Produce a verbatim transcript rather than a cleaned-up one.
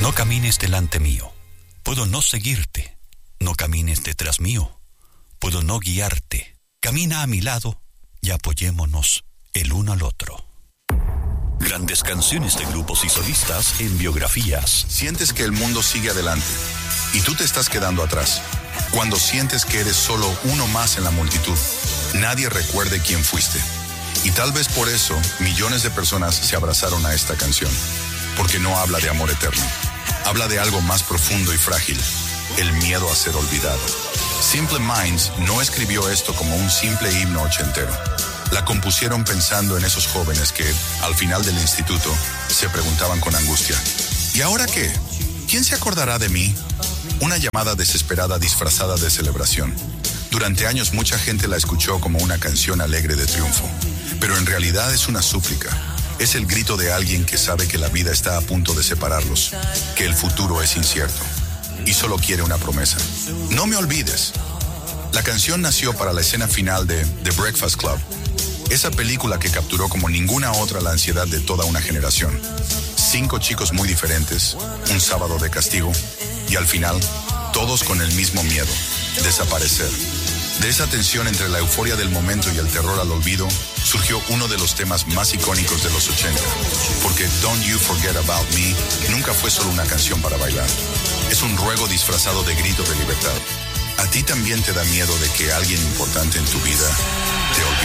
No camines delante mío, puedo no seguirte. No camines detrás mío, puedo no guiarte. Camina a mi lado y apoyémonos el uno al otro. Grandes canciones de grupos y solistas en biografías. Sientes que el mundo sigue adelante y tú te estás quedando atrás. Cuando sientes que eres solo uno más en la multitud, nadie recuerde quién fuiste. Y tal vez por eso millones de personas se abrazaron a esta canción, porque no habla de amor eterno. Habla de algo más profundo y frágil, el miedo a ser olvidado. Simple Minds no escribió esto como un simple himno ochentero. La compusieron pensando en esos jóvenes que, al final del instituto, se preguntaban con angustia: ¿y ahora qué? ¿Quién se acordará de mí? Una llamada desesperada disfrazada de celebración. Durante años mucha gente la escuchó como una canción alegre de triunfo, pero en realidad es una súplica. Es el grito de alguien que sabe que la vida está a punto de separarlos, que el futuro es incierto, y solo quiere una promesa: no me olvides. La canción nació para la escena final de The Breakfast Club, esa película que capturó como ninguna otra la ansiedad de toda una generación. Cinco chicos muy diferentes, un sábado de castigo, y al final, todos con el mismo miedo: desaparecer. De esa tensión entre la euforia del momento y el terror al olvido, surgió uno de los temas más icónicos de los ochenta, porque Don't You Forget About Me nunca fue solo una canción para bailar. Es un ruego disfrazado de grito de libertad. ¿A ti también te da miedo de que alguien importante en tu vida te olvide?